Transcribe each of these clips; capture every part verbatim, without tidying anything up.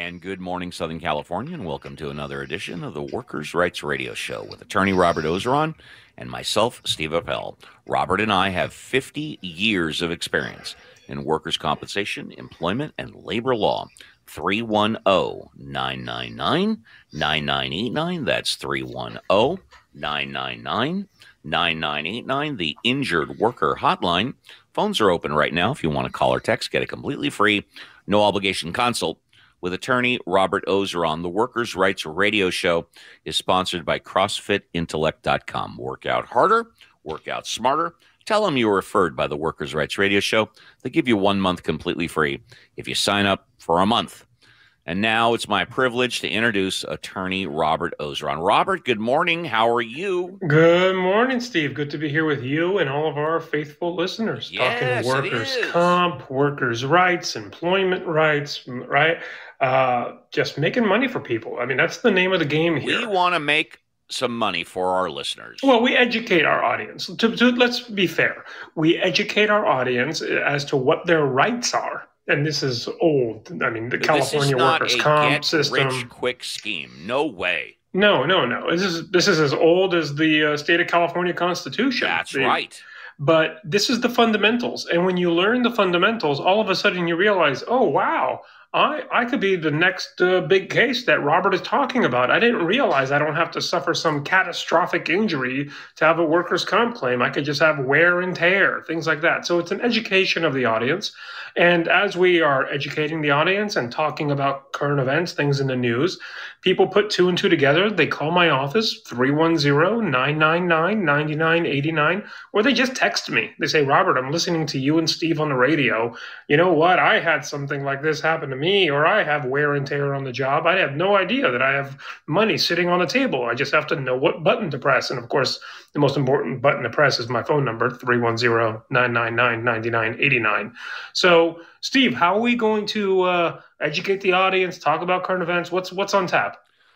And good morning, Southern California, and welcome to another edition of the Workers' Rights Radio Show with attorney Robert Ozeron and myself, Steve Appel. Robert and I have fifty years of experience in workers' compensation, employment, and labor law. three one zero, nine nine nine, nine nine eight nine. That's three one zero, nine nine nine, nine nine eight nine, the Injured Worker Hotline. Phones are open right now if you want to call or text. Get a completely free, no obligation consult with attorney Robert Ozeron. The Workers' Rights Radio Show is sponsored by CrossFit Intellect dot com. Work out harder, work out smarter. Tell them you were referred by the Workers' Rights Radio Show. They give you one month completely free if you sign up for a month. And now it's my privilege to introduce attorney Robert Ozeron. Robert, good morning. How are you? Good morning, Steve. Good to be here with you and all of our faithful listeners. Yes, talking workers' it is. comp, workers' rights, employment rights, right? Uh, just making money for people. I mean, that's the name of the game here. We want to make some money for our listeners. Well, we educate our audience. To, to, let's be fair. We educate our audience as to what their rights are. And this is old. I mean, the California workers' comp system. Rich quick scheme. No way. No, no, no. This is this is as old as the uh, state of California Constitution. That's the, right. But this is the fundamentals. And when you learn the fundamentals, all of a sudden you realize, oh, wow, I, I could be the next uh, big case that Robert is talking about. I didn't realize I don't have to suffer some catastrophic injury to have a workers' comp claim. I could just have wear and tear, things like that. So it's an education of the audience. And as we are educating the audience and talking about current events, things in the news, people put two and two together. They call my office, three one zero, nine nine nine, nine nine eight nine, or they just text me. They say, Robert, I'm listening to you and Steve on the radio. You know what? I had something like this happen to me, or I have wear and tear on the job. I have no idea that I have money sitting on a table. I just have to know what button to press. And of course, the most important button to press is my phone number, three one zero, nine nine nine, nine nine eight nine. So, Steve, how are we going to uh, educate the audience, talk about current events? What's what's on tap?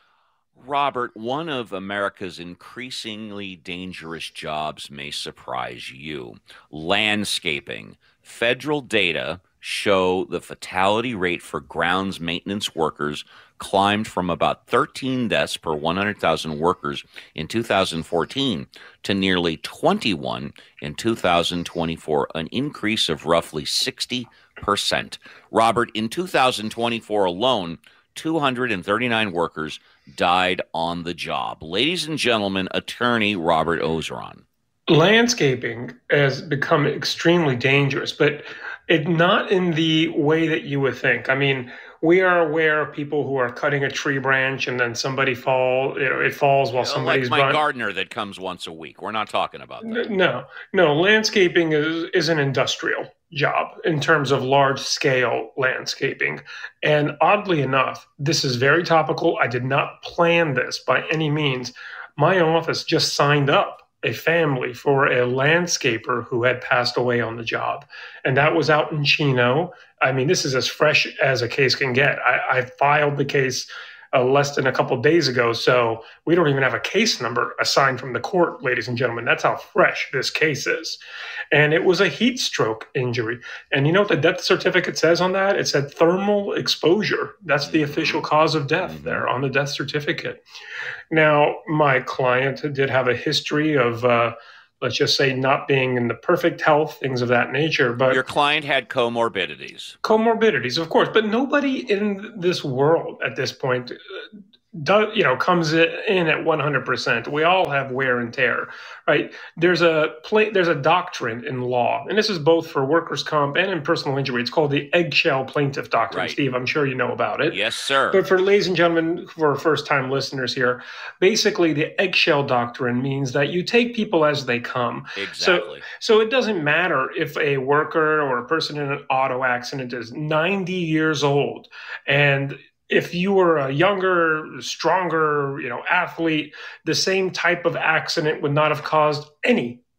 Robert, one of America's increasingly dangerous jobs may surprise you. Landscaping. Federal data show the fatality rate for grounds maintenance workers climbed from about thirteen deaths per one hundred thousand workers in two thousand fourteen to nearly twenty-one in two thousand twenty-four, an increase of roughly sixty percent. Robert, in two thousand twenty-four alone, two hundred thirty-nine workers died on the job. Ladies and gentlemen, attorney Robert Ozeron. Landscaping has become extremely dangerous, but it not in the way that you would think. I mean, we are aware of people who are cutting a tree branch and then somebody fall, you know, it falls while somebody's like my run- gardener that comes once a week. We're not talking about that. No, no. Landscaping is is an industrial job in terms of large scale landscaping. And oddly enough, this is very topical. I did not plan this by any means. My office just signed up a family for a landscaper who had passed away on the job. And that was out in Chino. I mean, this is as fresh as a case can get. I, I filed the case uh, less than a couple of days ago, so we don't even have a case number assigned from the court, ladies and gentlemen. That's how fresh this case is. And it was a heat stroke injury. And you know what the death certificate says on that? It said thermal exposure. That's the official cause of death there on the death certificate. Now, my client did have a history of, uh, let's just say, not being in the perfect health, things of that nature. But your client had comorbidities. Comorbidities, of course. But nobody in this world at this point does, you know, comes in at one hundred percent. We all have wear and tear, right? There's a pla- there's a doctrine in law, and this is both for workers' comp and in personal injury. It's called the eggshell plaintiff doctrine. Right. Steve, I'm sure you know about it. Yes, sir. But for ladies and gentlemen, for first-time listeners here, basically the eggshell doctrine means that you take people as they come. Exactly. So, so it doesn't matter if a worker or a person in an auto accident is ninety years old, and if you were a younger, stronger, you know, athlete, the same type of accident would not have caused any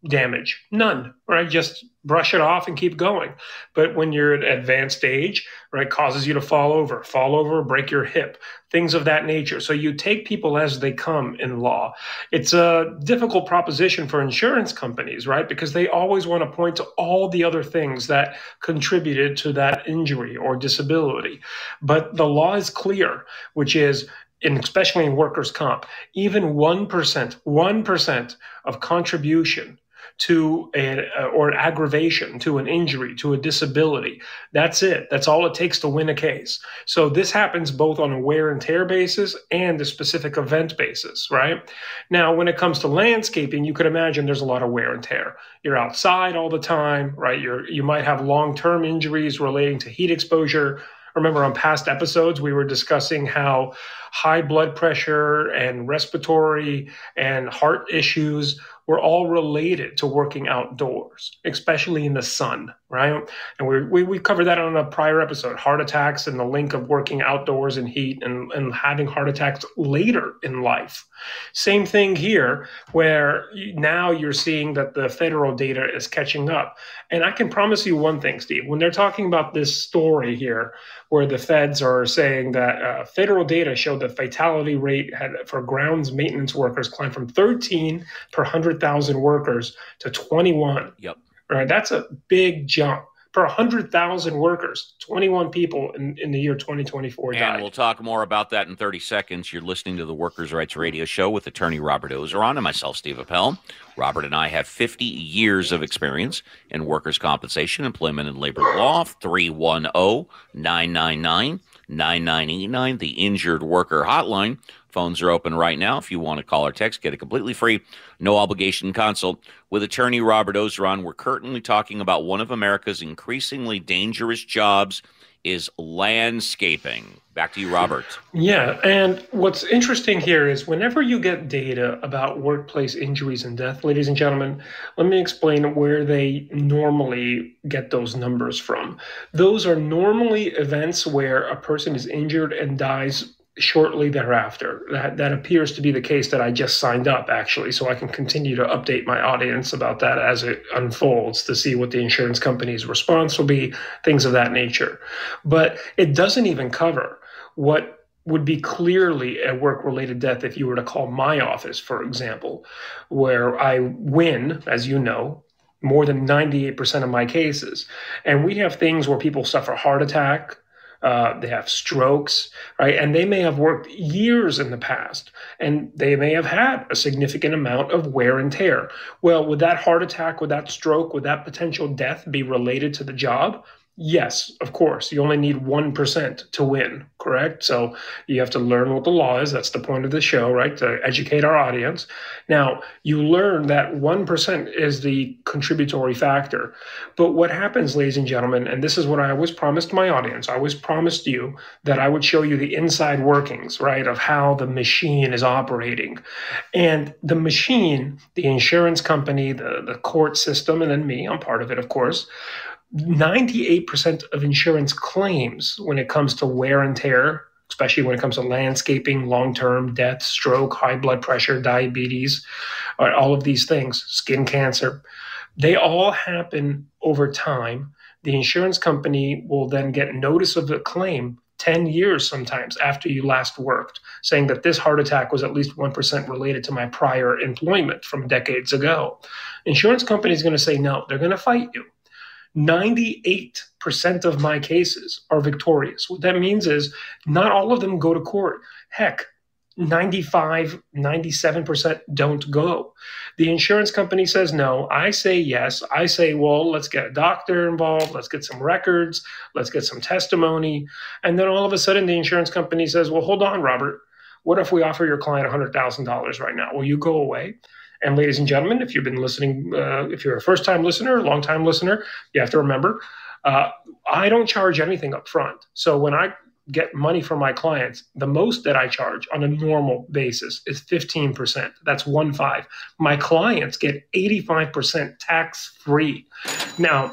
damage? None, right? Just brush it off and keep going. But when you're at advanced age, right, causes you to fall over, fall over, break your hip, things of that nature. So you take people as they come in law. It's a difficult proposition for insurance companies, right? Because they always want to point to all the other things that contributed to that injury or disability. But the law is clear, which is, and especially in workers' comp, even one percent, one percent of contribution to a, or an aggravation to an injury, to a disability. That's it. That's all it takes to win a case. So this happens both on a wear and tear basis and a specific event basis, right? Now, when it comes to landscaping, you could imagine there's a lot of wear and tear. You're outside all the time, right? You're, you might have long-term injuries relating to heat exposure. Remember, on past episodes, we were discussing how high blood pressure and respiratory and heart issues were all related to working outdoors, especially in the sun, right? And we, we, we covered that on a prior episode, heart attacks and the link of working outdoors in heat and, and having heart attacks later in life. Same thing here, where now you're seeing that the federal data is catching up. And I can promise you one thing, Steve, when they're talking about this story here, where the feds are saying that uh, federal data showed the fatality rate had, for grounds maintenance workers climbed from thirteen per one hundred thousand workers to twenty-one. Yep. Right, that's a big jump. Per one hundred thousand workers, twenty-one people in, in the year twenty twenty-four died. And we'll talk more about that in thirty seconds. You're listening to the Workers' Rights Radio Show with attorney Robert Ozeron and myself, Steve Appel. Robert and I have fifty years of experience in workers' compensation, employment, and labor law. three one zero, nine nine nine, nine nine eight nine, the Injured Worker Hotline. Phones are open right now. If you want to call or text, get a completely free, no obligation consult with attorney Robert Ozeron. We're currently talking about one of America's increasingly dangerous jobs is landscaping. Back to you, Robert. Yeah, and what's interesting here is whenever you get data about workplace injuries and death, ladies and gentlemen, let me explain where they normally get those numbers from. Those are normally events where a person is injured and dies shortly thereafter. That that appears to be the case that I just signed up, actually, so I can continue to update my audience about that as it unfolds to see what the insurance company's response will be, things of that nature. But it doesn't even cover what would be clearly a work-related death if you were to call my office, for example, where I win, as you know, more than ninety-eight percent of my cases. And we have things where people suffer heart attack, Uh, they have strokes, right? And they may have worked years in the past, and they may have had a significant amount of wear and tear. Well, would that heart attack, would that stroke, would that potential death be related to the job? Yes, of course. You only need one percent to win, correct? So you have to learn what the law is. That's the point of the show, right? To educate our audience. Now, you learn that one percent is the contributory factor. But what happens, ladies and gentlemen, and this is what I always promised my audience, I always promised you that I would show you the inside workings, right, of how the machine is operating. And the machine, the insurance company, the, the court system, and then me, I'm part of it, of course, ninety-eight percent of insurance claims when it comes to wear and tear, especially when it comes to landscaping, long-term death, stroke, high blood pressure, diabetes, all of these things, skin cancer, they all happen over time. The insurance company will then get notice of the claim ten years sometimes after you last worked, saying that this heart attack was at least one percent related to my prior employment from decades ago. Insurance company is going to say, no, they're going to fight you. ninety-eight percent of my cases are victorious. What that means is not all of them go to court. Heck, ninety-five, ninety-seven percent don't go. The insurance company says no. I say yes. I say, well, let's get a doctor involved. Let's get some records. Let's get some testimony. And then all of a sudden the insurance company says, well, hold on, Robert. What if we offer your client one hundred thousand dollars right now? Will you go away? And ladies and gentlemen, if you've been listening, uh, if you're a first-time listener, long-time listener, you have to remember, uh, I don't charge anything up front. So when I get money from my clients, the most that I charge on a normal basis is fifteen percent. That's one five. My clients get eighty-five percent tax-free. Now,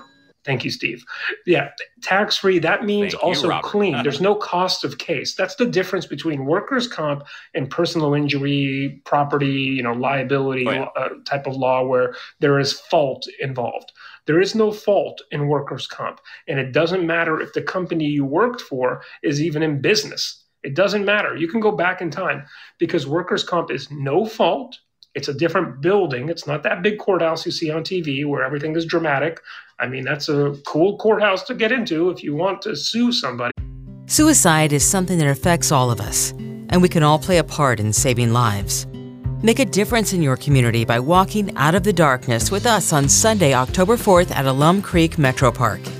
Thank you, Steve. Yeah, tax-free, that means Thank you, also Robert. clean. There's no cost of case. That's the difference between workers' comp and personal injury, property, you know, liability Oh, yeah. uh, type of law where there is fault involved. There is no fault in workers' comp, and it doesn't matter if the company you worked for is even in business. It doesn't matter. You can go back in time because workers' comp is no fault. It's a different building. It's not that big courthouse you see on T V where everything is dramatic. I mean, that's a cool courthouse to get into if you want to sue somebody. Suicide is something that affects all of us, and we can all play a part in saving lives. Make a difference in your community by walking out of the darkness with us on Sunday, October fourth at Alum Creek Metro Park.